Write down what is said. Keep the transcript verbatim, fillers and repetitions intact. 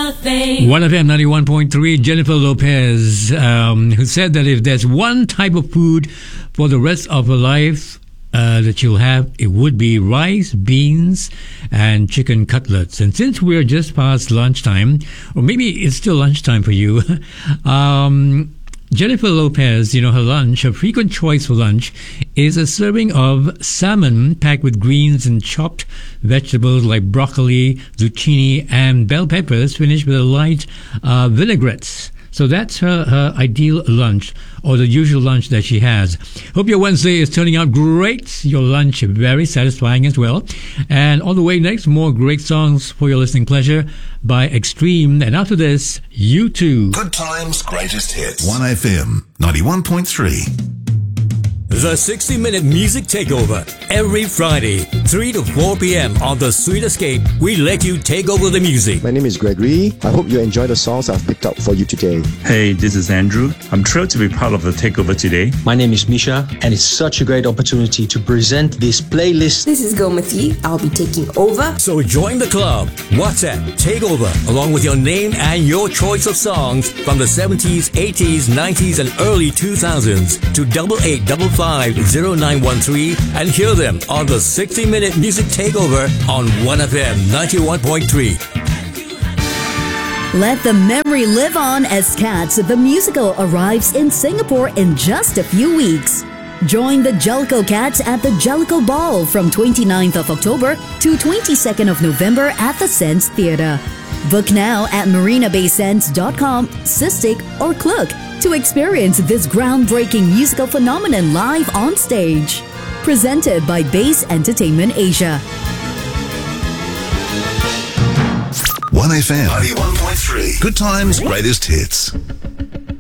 thing. one F M ninety-one point three, Jennifer Lopez, um, who said that if there's one type of food for the rest of her life uh, that you'll have, it would be rice, beans, and chicken cutlets. And since we're just past lunchtime, or maybe it's still lunchtime for you, um, Jennifer Lopez, you know, her lunch, her frequent choice for lunch is a serving of salmon packed with greens and chopped vegetables like broccoli, zucchini, and bell peppers, finished with a light uh, vinaigrette. So that's her, her ideal lunch, or the usual lunch that she has. Hope your Wednesday is turning out great. Your lunch very satisfying as well. And on the way next, more great songs for your listening pleasure by Extreme. And after this, U two. Good times, greatest hits. one F M ninety-one point three. The sixty minute Music Takeover. Every Friday, three to four p.m. on The Sweet Escape, we let you take over the music. My name is Gregory. I hope you enjoy the songs I've picked up for you today. Hey, this is Andrew. I'm thrilled to be part of the takeover today. My name is Misha, and it's such a great opportunity to present this playlist. This is Gomati. I'll be taking over. So join the club. WhatsApp Takeover, along with your name and your choice of songs from the seventies, eighties, nineties, and early two thousands to double eight double five zero nine one three, and hear them on the sixty minute Music Takeover on one F M ninety-one point three. Let the memory live on as Cats the Musical arrives in Singapore in just a few weeks. Join the Jellicoe Cats at the Jellicoe Ball from twenty-ninth of October to twenty-second of November at the Sense Theatre. Book now at marina bay sands dot com, Cystic, or Klook to experience this groundbreaking musical phenomenon live on stage. Presented by Base Entertainment Asia. one F M ninety-one point three. Good times, greatest hits.